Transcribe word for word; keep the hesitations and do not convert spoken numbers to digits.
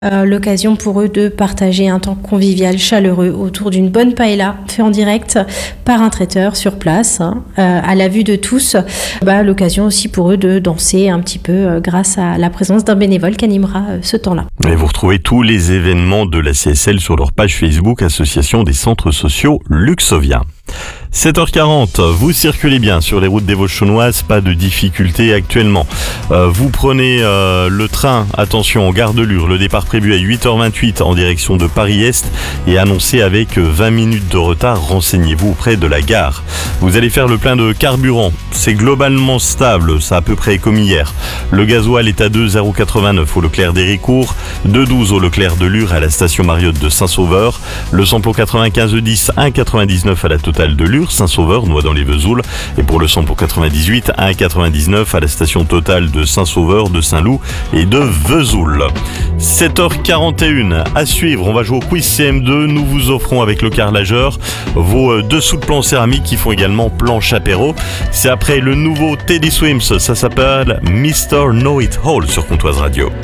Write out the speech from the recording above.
Euh, l'occasion pour eux de partager un temps convivial, chaleureux, autour d'une bonne paella fait en direct par un traiteur sur place, hein, euh, à la vue de tous. Bah, l'occasion aussi pour eux de danser un petit peu euh, grâce à la présence d'un bénévole qui animera euh, ce temps-là. Et vous retrouvez tous les événements de la C S L sur leur page Facebook Association des centres sociaux Luxovia. sept heures quarante, vous circulez bien sur les routes des Vosges chaunoises, pas de difficultés actuellement. Euh, vous prenez euh, le train, attention, en gare de Lure, le départ prévu à huit heures vingt-huit en direction de Paris-Est est annoncé avec vingt minutes de retard. Renseignez-vous auprès de la gare. Vous allez faire le plein de carburant, c'est globalement stable, c'est à peu près comme hier. Le gasoil est à deux virgule zéro quatre-vingt-neuf au Leclerc d'Héricourt, deux virgule douze au Leclerc de Lure à la station Mariotte de Saint-Sauveur, le samplon quatre-vingt-quinze dix un virgule quatre-vingt-dix-neuf à la Totale de Lure, Saint-Sauveur, Noix dans les Vesoules, et pour le samplon quatre-vingt-dix-huit un virgule quatre-vingt-dix-neuf à la station Totale de Saint-Sauveur, de Saint-Loup et de Vesoul. sept heures quarante et une, à suivre, on va jouer au quiz C M deux, nous vous offrons avec le carrelageur vos dessous de plan céramique qui font également planche apéro. C'est après le nouveau Teddy Swims, ça s'appelle mister Know It All sur Comtoise Radio.